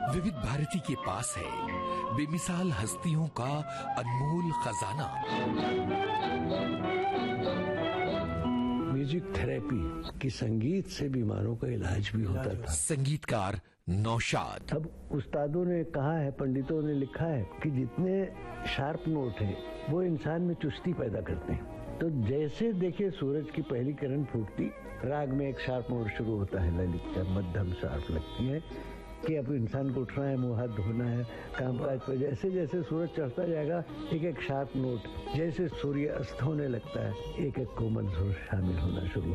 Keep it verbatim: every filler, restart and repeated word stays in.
विविध भारती के पास है बेमिसाल हस्तियों का अनमोल खजाना। म्यूजिक थेरेपी की संगीत से बीमारों का इलाज भी होता था। संगीतकार नौशाद। अब उस्तादों ने कहा है, पंडितों ने लिखा है कि जितने शार्प नोट हैं वो इंसान में चुस्ती पैदा करते हैं। तो जैसे देखिए सूरज की पहली किरण फूटती, राग में एक शार्प नोट शुरू होता है, ललित मध्यम शार्प लगती है कि अब इंसान को उठना है, मुंह हाथ धोना है, काम काज पर। जैसे जैसे सूरज चढ़ता जाएगा एक एक शार्प नोट, जैसे सूर्य अस्त होने लगता है एक एक कोमल सुर शामिल होना शुरू